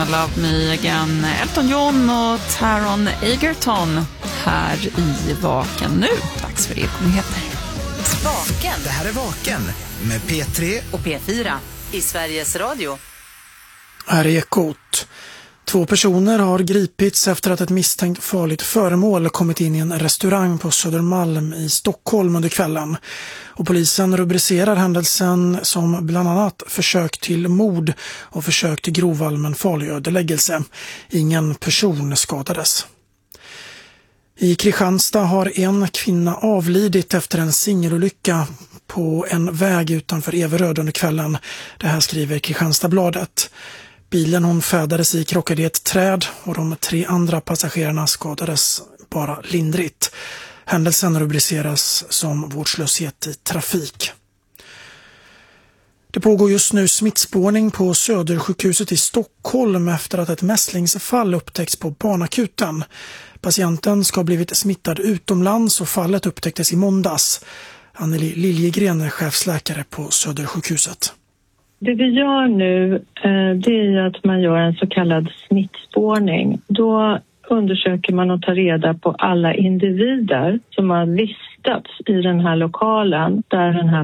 Love Me Again, Elton John och Taron Egerton här i Vaken nu. Dags för Ekonyheter. Vaken. Det här är Vaken med P3 och P4 i Sveriges Radio. Här är Ekot. 2 personer har gripits efter att ett misstänkt farligt föremål kommit in i en restaurang på Södermalm i Stockholm under kvällen. Och polisen rubricerar händelsen som bland annat försök till mord och försök till grov allmän farlig ödeläggelse. Ingen person skadades. I Kristianstad har en kvinna avlidit efter en singelolycka på en väg utanför Everöd under kvällen. Det här skriver Kristianstadsbladet. Bilen hon färdades i krockade i ett träd och de 3 andra passagerarna skadades bara lindrigt. Händelsen rubriceras som vårdslöshet i trafik. Det pågår just nu smittspårning på Södersjukhuset i Stockholm efter att ett mässlingsfall upptäckts på barnakuten. Patienten ska ha blivit smittad utomlands och fallet upptäcktes i måndags. Anneli Liljegren är chefsläkare på Södersjukhuset. Det vi gör nu det är att man gör en så kallad smittspårning. Då undersöker man och tar reda på alla individer som har vistats i den här lokalen där den här